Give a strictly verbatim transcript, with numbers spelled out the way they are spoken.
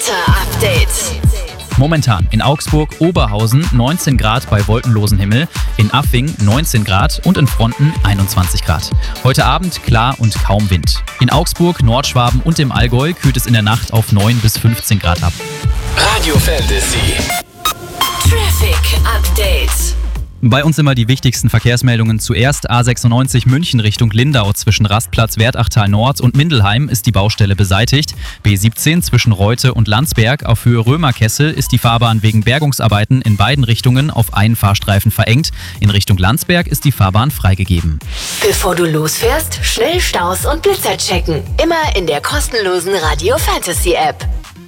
Wetter-Update. Momentan in Augsburg, Oberhausen neunzehn Grad bei wolkenlosem Himmel, in Affing neunzehn Grad und in Fronten einundzwanzig Grad. Heute Abend klar und kaum Wind. In Augsburg, Nordschwaben und im Allgäu kühlt es in der Nacht auf neun bis fünfzehn Grad ab. Radio Fantasy. Traffic Update. Bei uns immer die wichtigsten Verkehrsmeldungen. Zuerst A sechsundneunzig München Richtung Lindau zwischen Rastplatz Wertachtal Nord und Mindelheim ist die Baustelle beseitigt. B siebzehn zwischen Reute und Landsberg auf Höhe Römerkessel ist die Fahrbahn wegen Bergungsarbeiten in beiden Richtungen auf einen Fahrstreifen verengt. In Richtung Landsberg ist die Fahrbahn freigegeben. Bevor du losfährst, schnell Staus und Blitzer checken. Immer in der kostenlosen Radio Fantasy App.